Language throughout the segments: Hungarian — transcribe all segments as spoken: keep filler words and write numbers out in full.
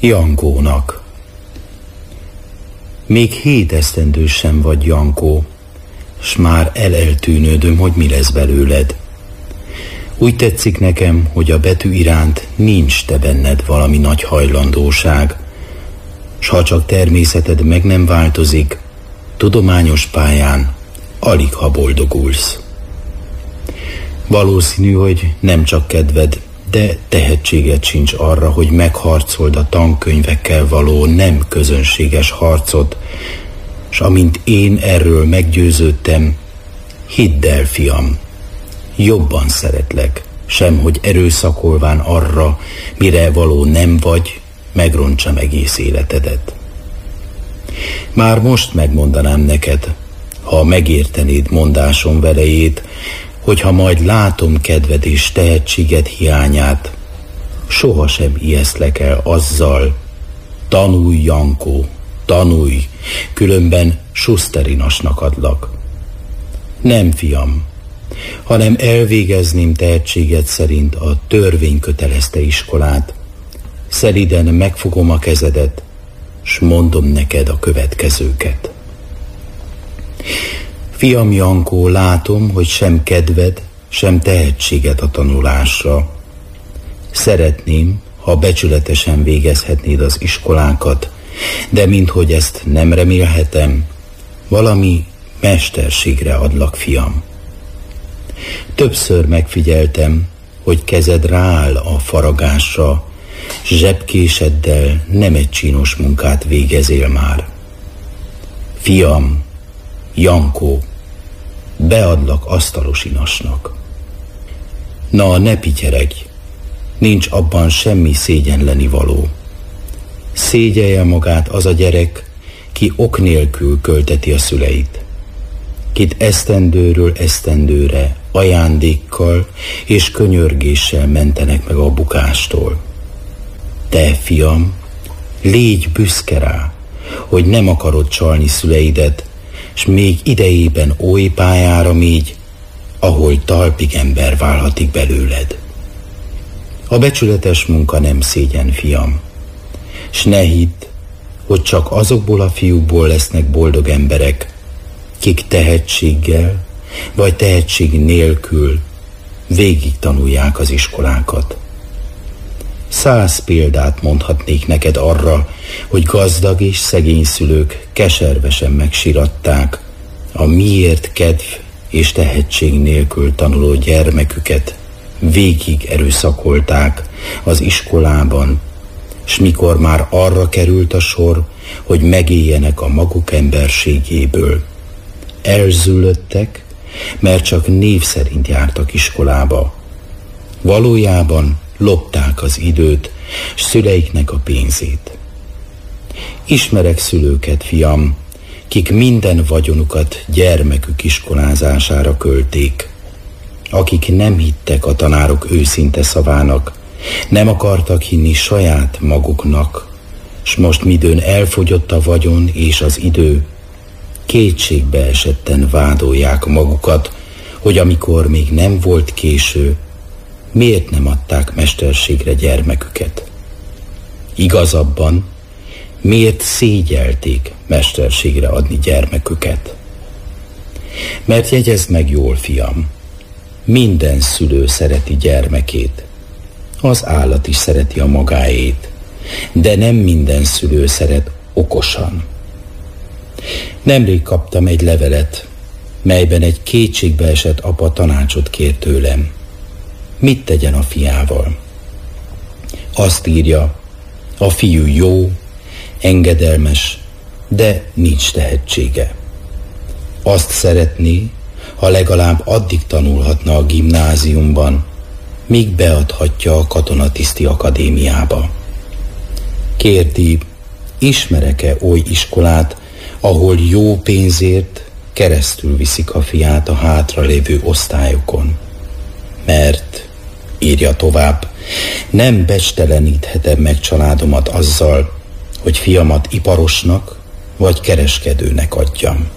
Jankónak. Még hét esztendős sem vagy, Jankó, s már eleltűnődöm, hogy mi lesz belőled. Úgy tetszik nekem, hogy a betű iránt nincs te benned valami nagy hajlandóság, s ha csak természeted meg nem változik, tudományos pályán alig ha boldogulsz. Valószínű, hogy nem csak kedved, de tehetséged sincs arra, hogy megharcold a tankönyvekkel való nem közönséges harcot, s amint én erről meggyőződtem, hidd el, fiam, jobban szeretlek, sem hogy erőszakolván arra, mire való nem vagy, megrontsam egész életedet. Már most megmondanám neked, ha megértenéd mondásom velejét, hogyha majd látom kedved és tehetséged hiányát, sohasem ijesztlek el azzal, tanulj, Jankó, tanulj, különben Schusterinasnak adlak. Nem, fiam, hanem elvégezném tehetséged szerint a törvény kötelezte iskolát, szeliden megfogom a kezedet, s mondom neked a következőket. Fiam Jankó, látom, hogy sem kedved, sem tehetséged a tanulásra. Szeretném, ha becsületesen végezhetnéd az iskolákat, de minthogy ezt nem remélhetem, valami mesterségre adlak, fiam. Többször megfigyeltem, hogy kezed rááll a faragásra, s zsebkéseddel nem egy csinos munkát végezél már. Fiam, Jankó, beadlak asztalosinasnak. Na, ne pityeregj, nincs abban semmi szégyenleni való. Szégyelje magát az a gyerek, ki ok nélkül költeti a szüleit, kit esztendőről esztendőre ajándékkal és könyörgéssel mentenek meg a bukástól. Te, fiam, légy büszke rá, hogy nem akarod csalni szüleidet, s még idejében oly pályára mégy, ahol talpig ember válhatik belőled. A becsületes munka nem szégyen, fiam, s ne hidd, hogy csak azokból a fiúkból lesznek boldog emberek, kik tehetséggel vagy tehetség nélkül végig tanulják az iskolákat. Száz példát mondhatnék neked arra, hogy gazdag és szegény szülők keservesen megsiratták a miért kedv és tehetség nélkül tanuló gyermeküket, végig erőszakolták az iskolában, s mikor már arra került a sor, hogy megéljenek a maguk emberségéből, elzüllöttek, mert csak név szerint jártak iskolába. Valójában lopták az időt, s szüleiknek a pénzét. Ismerek szülőket, fiam, kik minden vagyonukat gyermekük iskolázására költék, akik nem hittek a tanárok őszinte szavának, nem akartak hinni saját maguknak, s most midőn elfogyott a vagyon és az idő, kétségbe esetten vádolják magukat, hogy amikor még nem volt késő, miért nem adták mesterségre gyermeküket? Igazabban, miért szégyelték mesterségre adni gyermeküket? Mert jegyezd meg jól, fiam, minden szülő szereti gyermekét, az állat is szereti a magáét, de nem minden szülő szeret okosan. Nemrég kaptam egy levelet, melyben egy kétségbeesett apa tanácsot kért tőlem. Mit tegyen a fiával? Azt írja, a fiú jó, engedelmes, de nincs tehetsége. Azt szeretné, ha legalább addig tanulhatna a gimnáziumban, míg beadhatja a katonatiszti akadémiába. Kérdi, ismerek-e oly iskolát, ahol jó pénzért keresztül viszik a fiát a hátralévő osztályokon? Mert, írja tovább, nem becsteleníthetem meg családomat azzal, hogy fiamat iparosnak vagy kereskedőnek adjam.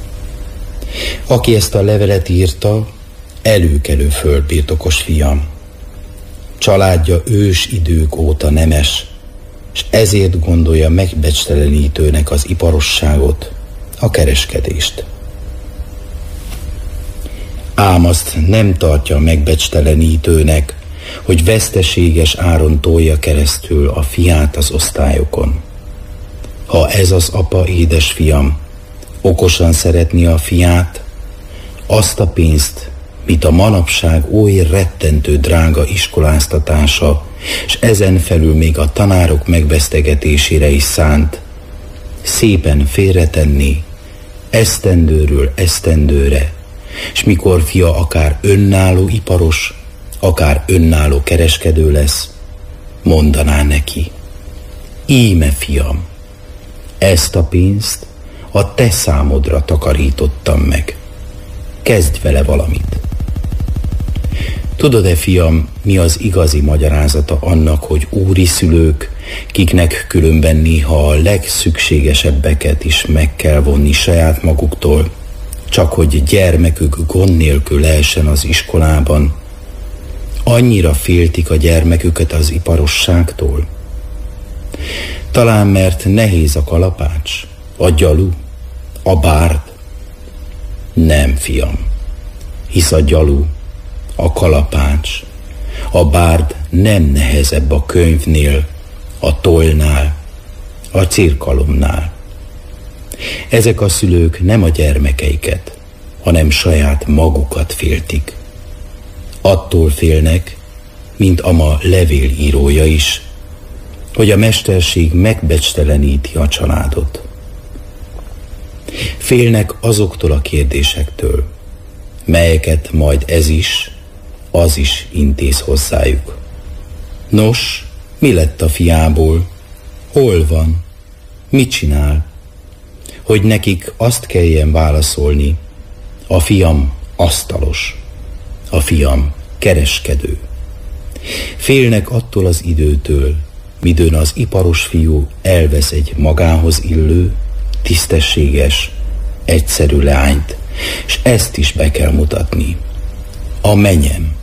Aki ezt a levelet írta, előkelő földbirtokos fiam. Családja ős idők óta nemes, és ezért gondolja megbecstelenítőnek az iparosságot, a kereskedést. Ám azt nem tartja megbecstelenítőnek, hogy veszteséges áron tolja keresztül a fiát az osztályokon. Ha ez az apa, édesfiam, okosan szeretné a fiát, azt a pénzt, mit a manapság oly rettentő drága iskoláztatása, és ezen felül még a tanárok megvesztegetésére is szánt, szépen félretenni, esztendőről esztendőre, és mikor fia akár önálló iparos, akár önálló kereskedő lesz, mondaná neki: íme, fiam, ezt a pénzt a te számodra takarítottam meg. Kezdj vele valamit. Tudod-e, fiam, mi az igazi magyarázata annak, hogy úri szülők, kiknek különben néha a legszükségesebbeket is meg kell vonni saját maguktól, csak hogy gyermekük gond nélkül lehessen az iskolában, annyira féltik a gyermeküket az iparosságtól? Talán mert nehéz a kalapács, a gyalú, a bárd? Nem, fiam, hisz a gyalú, a kalapács, a bárd nem nehezebb a könyvnél, a tollnál, a cirkalomnál. Ezek a szülők nem a gyermekeiket, hanem saját magukat féltik. Attól félnek, mint a ma levélírója is, hogy a mesterség megbecsteleníti a családot. Félnek azoktól a kérdésektől, melyeket majd ez is, az is intéz hozzájuk. Nos, mi lett a fiából? Hol van? Mit csinál? Hogy nekik azt kelljen válaszolni: a fiam asztalos, a fiam kereskedő. Félnek attól az időtől, midőn az iparos fiú elvesz egy magához illő, tisztességes, egyszerű leányt, és ezt is be kell mutatni: a menyem.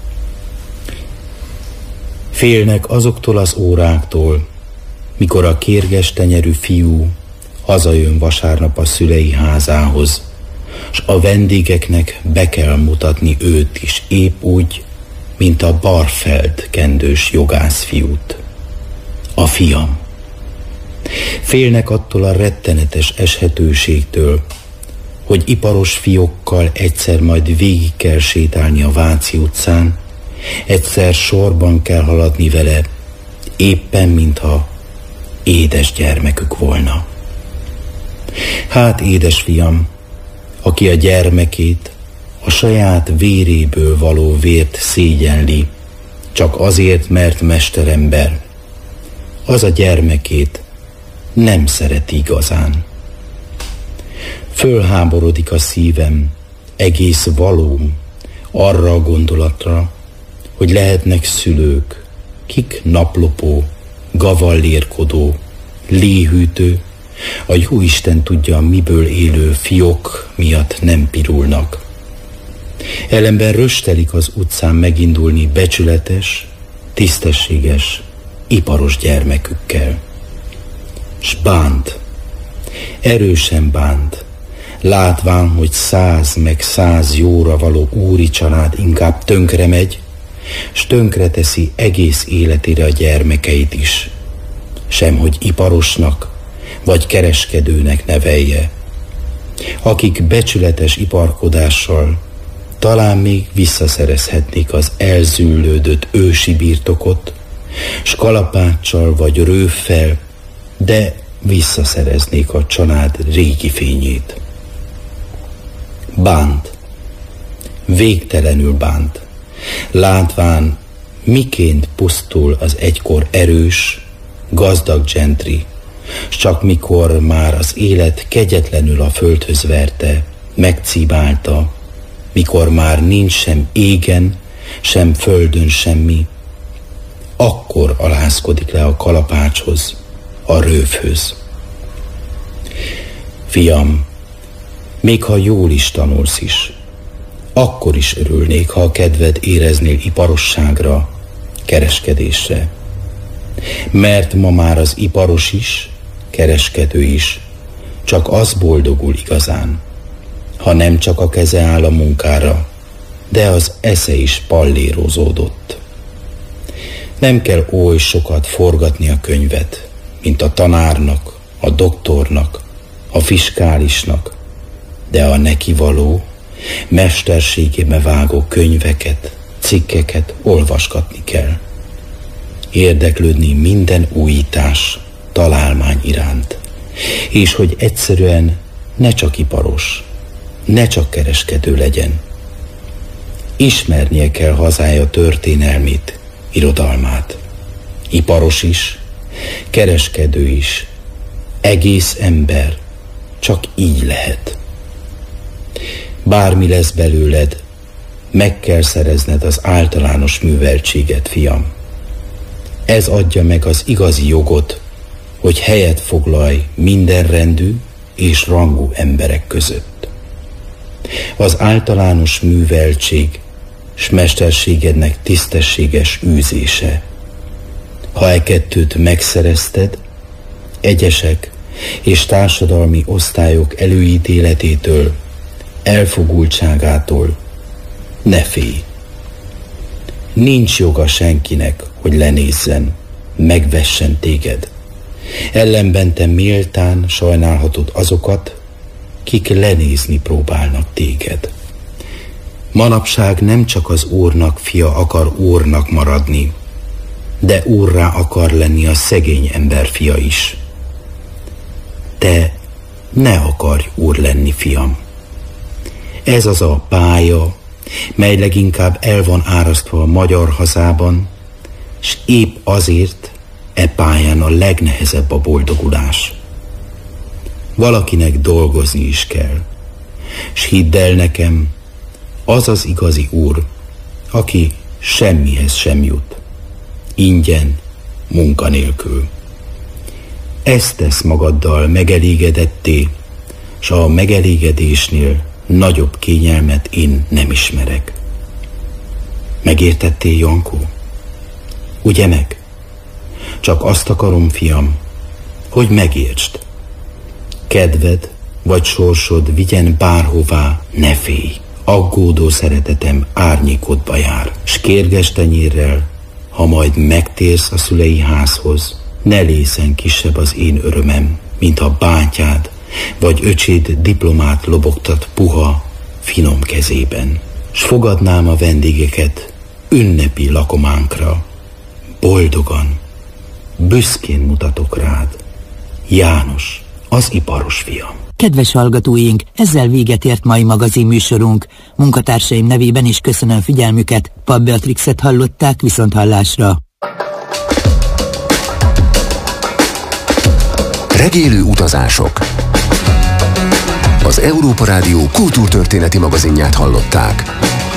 Félnek azoktól az óráktól, mikor a kérges tenyerű fiú hazajön vasárnap a szülei házához, s a vendégeknek be kell mutatni őt is, épp úgy, mint a Barfeld kendős jogászfiút. A fiam. Félnek attól a rettenetes eshetőségtől, hogy iparos fiókkal egyszer majd végig kell sétálni a Váci utcán, egyszer sorban kell haladni vele, éppen mintha édes gyermekük volna. Hát, édesfiam, aki a gyermekét, a saját véréből való vért szégyenli, csak azért, mert mesterember, az a gyermekét nem szereti igazán. Fölháborodik a szívem, egész valóm, arra a gondolatra, hogy lehetnek szülők, kik naplopó, gavallérkodó, léhűtő, a jóisten tudja, miből élő fiók miatt nem pirulnak. Ellenben röstelik az utcán megindulni becsületes, tisztességes, iparos gyermekükkel. S bánt, erősen bánt, látván, hogy száz meg száz jóra való úri család inkább tönkre megy, s tönkre teszi egész életére a gyermekeit is, semhogy iparosnak vagy kereskedőnek nevelje, akik becsületes iparkodással talán még visszaszerezhetnék az elzüllődött ősi birtokot, s kalapáccsal vagy rőffel, de visszaszereznék a család régi fényét. Bánt, végtelenül bánt, látván, miként pusztul az egykor erős, gazdag gentry, s csak mikor már az élet kegyetlenül a földhöz verte, megcíbálta, mikor már nincs sem égen, sem földön semmi, akkor alázkodik le a kalapácshoz, a rőfhöz. Fiam, még ha jól is tanulsz is, akkor is örülnék, ha a kedved éreznél iparosságra, kereskedésre. Mert ma már az iparos is, kereskedő is csak az boldogul igazán, ha nem csak a keze áll a munkára, de az esze is pallérozódott. Nem kell oly sokat forgatni a könyvet, mint a tanárnak, a doktornak, a fiskálisnak, de a neki való, mesterségébe vágó könyveket, cikkeket olvasgatni kell. Érdeklődni minden újítás, találmány iránt, és hogy egyszerűen ne csak iparos, ne csak kereskedő legyen. Ismernie kell hazája történelmét, irodalmát. Iparos is, kereskedő is, egész ember csak így lehet. Bármi lesz belőled, meg kell szerezned az általános műveltséget, fiam. Ez adja meg az igazi jogot, hogy helyet foglalj minden rendű és rangú emberek között. Az általános műveltség s mesterségednek tisztességes űzése. Ha e kettőt megszerezted, egyesek és társadalmi osztályok előítéletétől, elfogultságától ne félj. Nincs joga senkinek, hogy lenézzen, megvessen téged. Ellenben te méltán sajnálhatod azokat, kik lenézni próbálnak téged. Manapság nem csak az úrnak fia akar úrnak maradni, de úrrá akar lenni a szegény ember fia is. Te ne akarj úr lenni, fiam. Ez az a pálya, mely leginkább el van árasztva a magyar hazában, s épp azért e pályán a legnehezebb a boldogulás. Valakinek dolgozni is kell, s hidd el nekem, az az igazi úr, aki semmihez sem jut, ingyen, munkanélkül. Ezt tesz magaddal megelégedetté, s a megelégedésnél nagyobb kényelmet én nem ismerek. Megértettél, Jankó? Ugye meg? Csak azt akarom, fiam, hogy megértsd. Kedved vagy sorsod vigyen bárhová, ne félj. Aggódó szeretetem árnyékodba jár, s kérges tenyérrel, ha majd megtérsz a szülei házhoz, ne lészen kisebb az én örömem, mint a bátyád vagy öcséd diplomát lobogtat puha, finom kezében. S fogadnám a vendégeket ünnepi lakománkra. Boldogan, büszkén mutatok rád. János, az iparos fiam. Kedves hallgatóink, ezzel véget ért mai magazin műsorunk. Munkatársaim nevében is köszönöm figyelmüket. Papp Beatrixet hallották, viszonthallásra. Regélő utazások. Az Európa Rádió kultúrtörténeti magazinját hallották.